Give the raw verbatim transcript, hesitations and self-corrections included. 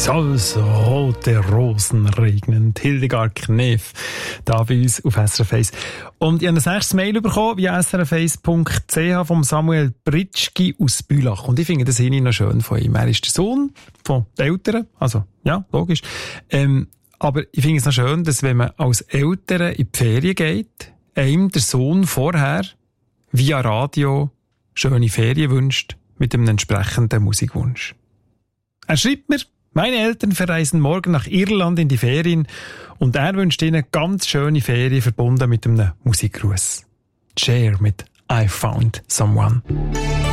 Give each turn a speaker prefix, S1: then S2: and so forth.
S1: Soll's rote Rosen regnen. Hildegard Knef, da bei uns auf S R F eins. Und ich habe ein nächstes Mail bekommen via s r f eins punkt c h vom Samuel Britschki aus Bülach. Und ich finde das noch schön von ihm. Er ist der Sohn von den Eltern. Also, ja, logisch. Ähm, aber ich finde es noch schön, dass wenn man als Eltern in die Ferien geht, einem der Sohn vorher via Radio schöne Ferien wünscht mit einem entsprechenden Musikwunsch. Er schreibt mir, meine Eltern verreisen morgen nach Irland in die Ferien und er wünscht ihnen ganz schöne Ferien verbunden mit einem Musikgruß. Cher mit I Found Someone.